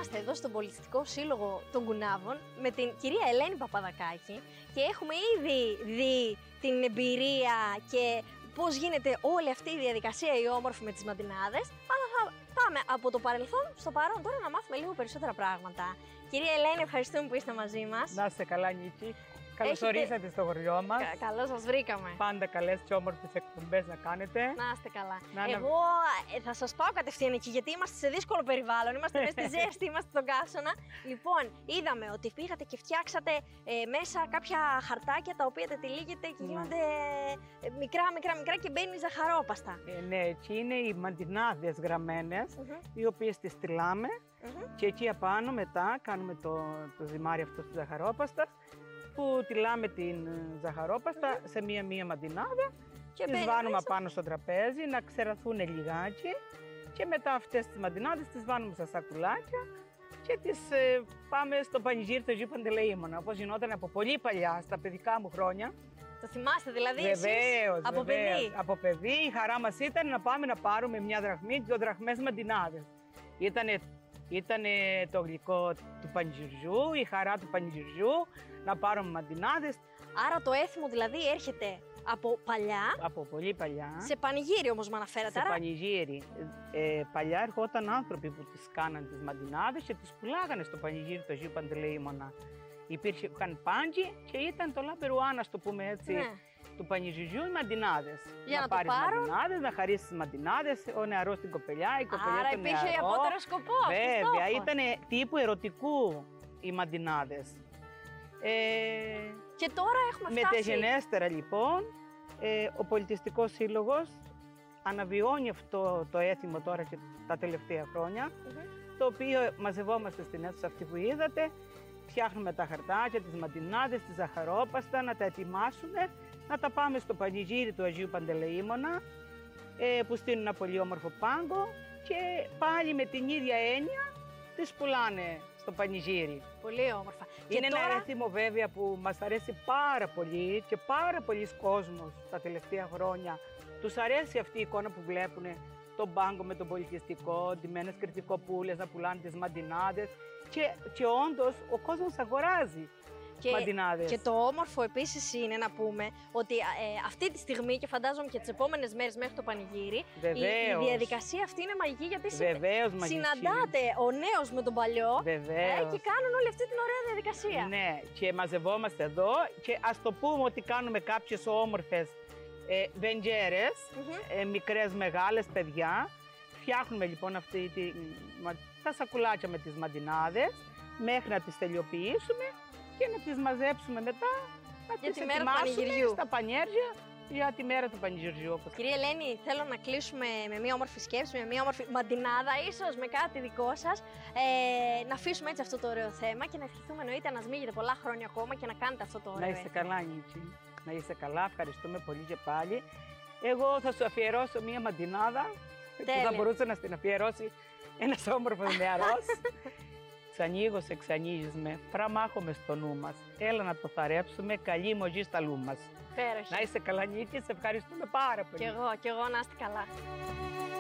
Είμαστε εδώ στον Πολιτιστικό Σύλλογο των Κουνάβων με την κυρία Ελένη Παπαδακάκη και έχουμε ήδη δει την εμπειρία και πώς γίνεται όλη αυτή η διαδικασία η όμορφη με τις μαντινάδες, αλλά θα πάμε από το παρελθόν στο παρόν τώρα να μάθουμε λίγο περισσότερα πράγματα. Κυρία Ελένη, ευχαριστούμε που είστε μαζί μας. Να είστε καλά, Νίκη. Καλώς ορίσατε στο χωριό μας. Καλώς σας βρήκαμε. Πάντα καλές και όμορφες εκπομπές να κάνετε. Να είστε καλά. Εγώ θα σας πάω κατευθείαν εκεί, γιατί είμαστε σε δύσκολο περιβάλλον. Είμαστε μέσα στη ζέστη, είμαστε στον καύσωνα. Λοιπόν, είδαμε ότι πήγατε και φτιάξατε μέσα κάποια χαρτάκια τα οποία τα τυλίγετε και γίνονται μικρά και μπαίνει ζαχαρόπαστα. Ναι, εκεί είναι οι μαντινάδες γραμμένες, οι οποίες τις τυλάμε και εκεί απάνω μετά κάνουμε το ζυμάρι αυτό της ζαχαρόπαστας, που τυλάμε την ζαχαρόπαστα σε μία μαντινάδα και τις βάλουμε πάνω στο τραπέζι να ξεραθούν λιγάκι και μετά αυτές τις μαντινάδες τις βάλουμε στα σακουλάκια και τις πάμε στο πανηγύρι του Αγίου Παντελεήμωνα, όπως γινόταν από πολύ παλιά στα παιδικά μου χρόνια. Το θυμάστε δηλαδή? Βεβαίως, από παιδί? Από παιδί η χαρά μας ήταν να πάμε να πάρουμε μια δραχμή και 2 δραχμές μαντινάδες. Ήτανε το γλυκό του πανηγυριού, η χαρά του πανηγυριού, να πάρουμε μαντινάδες. Άρα το έθιμο δηλαδή έρχεται από παλιά. Από πολύ παλιά. Σε πανηγύρι όμως με αναφέρατε. Σε πανηγύρι. Παλιά ερχόταν άνθρωποι που τις κάναν τις μαντινάδες και τις πουλάγανε στο πανηγύρι του Αγίου Παντελεήμωνα. Υπήρχαν πάντζι και ήταν το λαμπερουάνα, το πούμε έτσι, του πανηγυριού οι μαντινάδες. Για να πάρεις το πάρω. μαντινάδες, να χαρίσεις μαντινάδες, ο νεαρός στην κοπελιά, η κοπελιά άρα στον νεαρό. υπήρχε απότερο σκοπό. Βέβαια, ήταν τύπου ερωτικού οι μαντινάδες. Και τώρα έχουμε φτάσει. Μεταγενέστερα λοιπόν, ο Πολιτιστικός Σύλλογος αναβιώνει αυτό το έθιμο τώρα και τα τελευταία χρόνια, το οποίο μαζευόμαστε στην αίθουσα αυτή που είδατε, φτιάχνουμε τα χαρτάκια, τις μαντινάδες, τη ζαχαρόπαστα, να τα ετοιμάσουμε, να τα πάμε στο πανηγύρι του Αγίου Παντελεήμωνα, που στείλουν ένα πολύ όμορφο πάγκο και πάλι με την ίδια έννοια τις πουλάνε στο πανηγύρι. Πολύ όμορφα. Είναι ένα έθιμο βέβαια που μας αρέσει πάρα πολύ και πάρα πολλοί κόσμος τα τελευταία χρόνια. Τους αρέσει αυτή η εικόνα που βλέπουν, τον πάγκο με τον πολιτιστικό, ντυμένες κριτικοπούλες να πουλάνε τις μαντινάδες και όντως ο κόσμος αγοράζει μαντινάδες. Και το όμορφο επίσης είναι να πούμε ότι αυτή τη στιγμή και φαντάζομαι και τις επόμενες μέρες μέχρι το πανηγύρι, η διαδικασία αυτή είναι μαγική, γιατί συναντάτε ο νέος με τον παλιό και κάνουν όλη αυτή την ωραία διαδικασία. Ναι, και μαζευόμαστε εδώ και ας το πούμε ότι κάνουμε κάποιες όμορφες βεντζέρες, μικρές μεγάλες παιδιά. Φτιάχνουμε λοιπόν τα σακουλάκια με τις μαντινάδες μέχρι να τις τελειοποιήσουμε και να τις μαζέψουμε μετά, να τις ετοιμάσουμε στα πανιέρια για τη μέρα του πανηγυριού. Κυρία Ελένη, θέλω να κλείσουμε με μια όμορφη σκέψη, με μια όμορφη μαντινάδα, ίσως με κάτι δικό σας. Να αφήσουμε έτσι αυτό το ωραίο θέμα και να ευχηθούμε εννοείται να σμίγετε πολλά χρόνια ακόμα και να κάνετε αυτό το ωραίο. Να είστε καλά, Νίκη. Να είστε καλά, ευχαριστούμε πολύ και πάλι. Εγώ θα σου αφιερώσω μια μαντινάδα που θα μπορούσε να την αφιερώσει ένας όμορφος νεαρός. Ξανοίγω σε ξανοίγεις με, πραμάχομαι στο νου μας. Έλα να το θαρέψουμε, καλή μογή στα λού μας. Πέροχη. Να είστε καλά, Νίκη, σε ευχαριστούμε πάρα πολύ. Κι εγώ να είστε καλά.